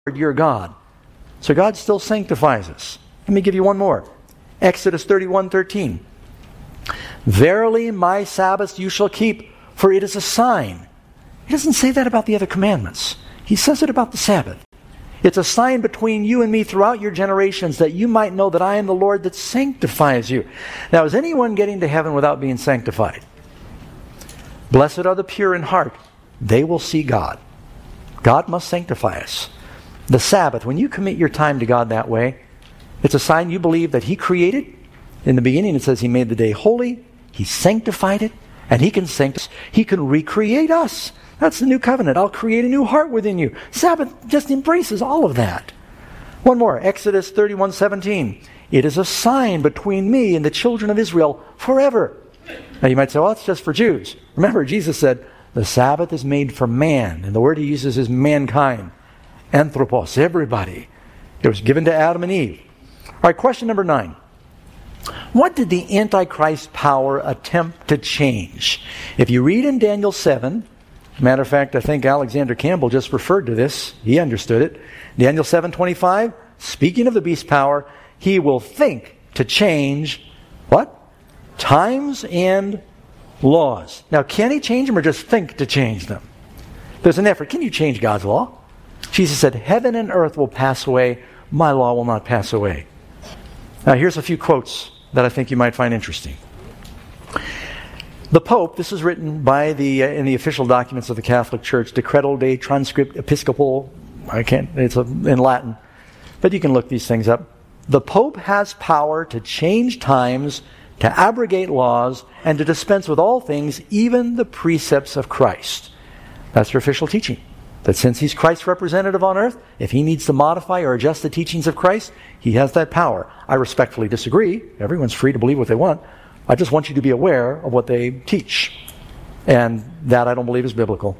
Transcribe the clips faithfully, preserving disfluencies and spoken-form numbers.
your God. So God still sanctifies us. Let me give you one more. Exodus thirty-one thirteen. Verily my Sabbath you shall keep, for it is a sign. He doesn't say that about the other commandments. He says it about the Sabbath. It's a sign between you and me throughout your generations, that you might know that I am the Lord that sanctifies you. Now, is anyone getting to heaven without being sanctified? Blessed are the pure in heart. They will see God. God must sanctify us. The Sabbath, when you commit your time to God that way, it's a sign you believe that He created. In the beginning it says He made the day holy, He sanctified it, and He can sanctify us. He can recreate us. That's the new covenant. I'll create a new heart within you. Sabbath just embraces all of that. One more, Exodus thirty-one seventeen. It is a sign between me and the children of Israel forever. Now you might say, well, it's just for Jews. Remember, Jesus said, the Sabbath is made for man. And the word He uses is mankind. Anthropos, everybody. It was given to Adam and Eve. All right, question number nine. What did the Antichrist power attempt to change? If you read in Daniel seven, matter of fact, I think Alexander Campbell just referred to this. He understood it. Daniel seven twenty-five, speaking of the beast power, he will think to change what? Times and laws. Now, can he change them or just think to change them? There's an effort. Can you change God's law? Jesus said, heaven and earth will pass away. My law will not pass away. Now, here's a few quotes that I think you might find interesting. The Pope, this is written by the uh, in the official documents of the Catholic Church, Decretal de Transcript Episcopal, I can't, it's a, in Latin, but you can look these things up. The Pope has power to change times, to abrogate laws, and to dispense with all things, even the precepts of Christ. That's their official teaching. That since He's Christ's representative on earth, if He needs to modify or adjust the teachings of Christ, He has that power. I respectfully disagree. Everyone's free to believe what they want. I just want you to be aware of what they teach. And that I don't believe is biblical.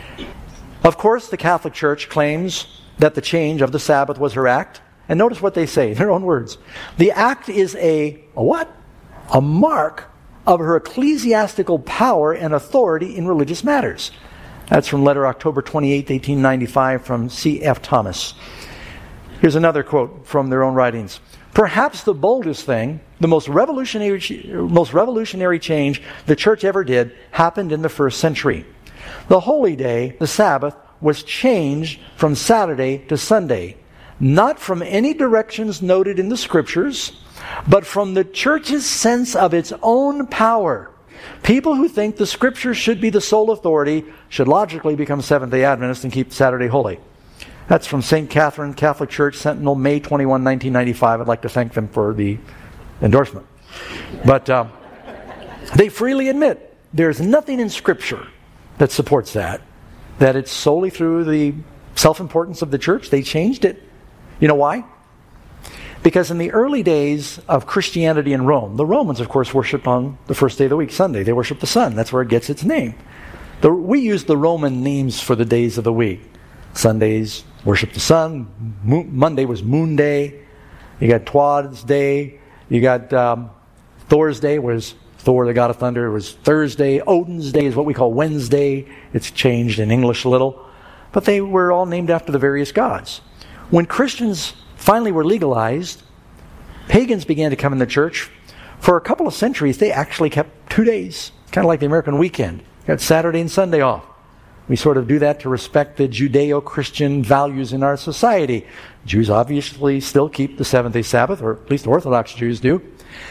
Of course, the Catholic Church claims that the change of the Sabbath was her act. And notice what they say in their own words. The act is a, a what? A mark of her ecclesiastical power and authority in religious matters. That's from letter October twenty-eighth, eighteen ninety-five from C F Thomas. Here's another quote from their own writings. Perhaps the boldest thing, the most revolutionary, most revolutionary change the church ever did happened in the first century. The holy day, the Sabbath, was changed from Saturday to Sunday, not from any directions noted in the Scriptures, but from the church's sense of its own power. People who think the Scriptures should be the sole authority should logically become Seventh-day Adventists and keep Saturday holy. That's from Saint Catherine Catholic Church, Sentinel, May twenty-first, nineteen ninety-five. I'd like to thank them for the endorsement. But uh, they freely admit there's nothing in Scripture that supports that, that it's solely through the self-importance of the church. They changed it. You know why? Because in the early days of Christianity in Rome, the Romans, of course, worshipped on the first day of the week, Sunday. They worship the sun. That's where it gets its name. The, we use the Roman names for the days of the week. Sundays worship the sun. Mo- Monday was Moon Day. You got Twad's Day. You got um, Thor's Day was Thor, the god of thunder. It was Thursday. Odin's Day is what we call Wednesday. It's changed in English a little. But they were all named after the various gods. When Christians finally were legalized, pagans began to come in the church. For a couple of centuries, they actually kept two days, kind of like the American weekend. Got Saturday and Sunday off. We sort of do that to respect the Judeo-Christian values in our society. Jews obviously still keep the seventh-day Sabbath, or at least Orthodox Jews do.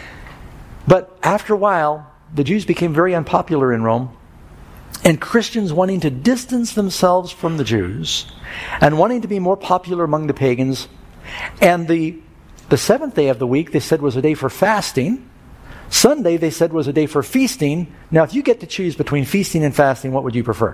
But after a while, the Jews became very unpopular in Rome, and Christians wanting to distance themselves from the Jews and wanting to be more popular among the pagans. And the, the seventh day of the week, they said, was a day for fasting. Sunday, they said, was a day for feasting. Now, if you get to choose between feasting and fasting, what would you prefer?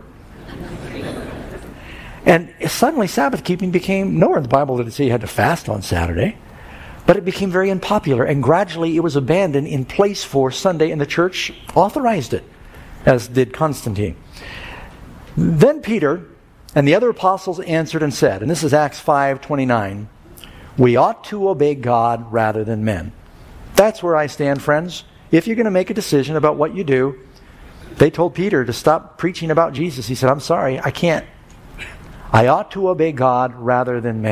And suddenly Sabbath keeping became, nowhere in the Bible did it say you had to fast on Saturday, but it became very unpopular, and gradually it was abandoned in place for Sunday, and the church authorized it, as did Constantine. Then Peter and the other apostles answered and said, and this is Acts five twenty-nine, we ought to obey God rather than men. That's where I stand, friends. If you're going to make a decision about what you do, they told Peter to stop preaching about Jesus. He said, I'm sorry, I can't. I ought to obey God rather than men.